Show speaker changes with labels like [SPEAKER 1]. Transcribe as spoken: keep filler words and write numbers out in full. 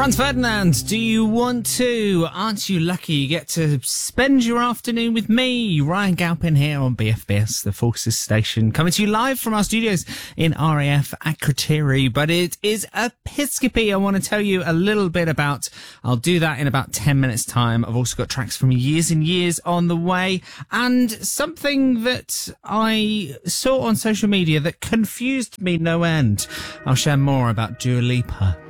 [SPEAKER 1] Franz Ferdinand, do you want to? Aren't you lucky you get to spend your afternoon with me, Ryan Galpin, here on B F B S, the Forces Station, coming to you live from our studios in R A F Akrotiri. But it is Episcopi I want to tell you a little bit about. I'll do that in about ten minutes' time. I've also got tracks from Years and Years on the way, and something that I saw on social media that confused me no end. I'll share more about Dua Lipa.